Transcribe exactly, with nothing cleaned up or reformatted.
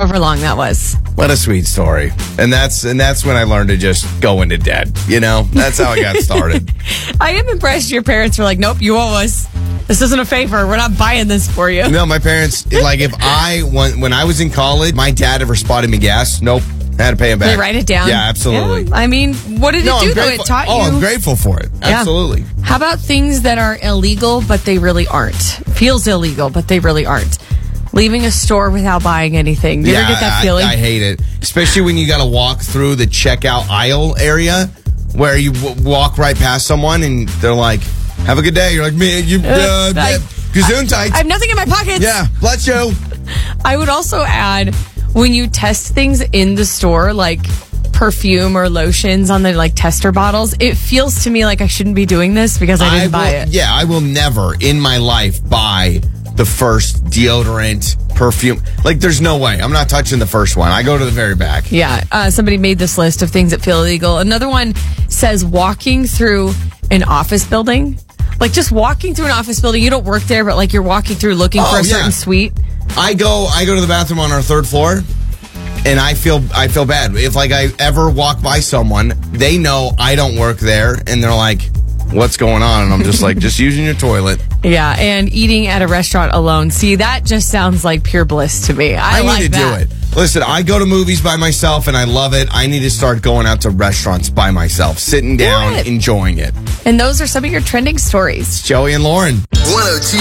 however long that was. What a sweet story. And that's and that's when I learned to just go into debt. You know, that's how I got started. I am impressed your parents were like, nope, you owe us. This isn't a favor. We're not buying this for you. No, my parents, like if I, when, when I was in college, my dad ever spotted me gas, nope, I had to pay him back. They write it down? Yeah, absolutely. Yeah, I mean, what did no, it do I'm though? grateful. It taught oh, you. I'm grateful for it. Yeah. Absolutely. How about things that are illegal, but they really aren't? Feels illegal, but they really aren't. Leaving a store without buying anything. Do you yeah, ever get that I, feeling? I hate it. Especially when you got to walk through the checkout aisle area where you w- walk right past someone and they're like, have a good day. You're like, man, you, uh, I, Gesundheit. I have nothing in my pockets. Yeah, bless you. I would also add, when you test things in the store, like perfume or lotions on the like tester bottles, it feels to me like I shouldn't be doing this because I didn't I buy will, it. Yeah, I will never in my life buy the first deodorant, perfume. Like, there's no way. I'm not touching the first one. I go to the very back. Yeah, uh, somebody made this list of things that feel illegal. Another one says walking through an office building. Like, just walking through an office building. You don't work there, but like you're walking through looking Oh, for a yeah. certain suite. I go I go to the bathroom on our third floor, and I feel I feel bad. If like I ever walk by someone, they know I don't work there, and they're like, what's going on? And I'm just like, just using your toilet. Yeah, and eating at a restaurant alone. See, that just sounds like pure bliss to me. I, I like need to that. do it. Listen, I go to movies by myself and I love it. I need to start going out to restaurants by myself, sitting down, it. enjoying it. And those are some of your trending stories. Joey and Lauren. one oh two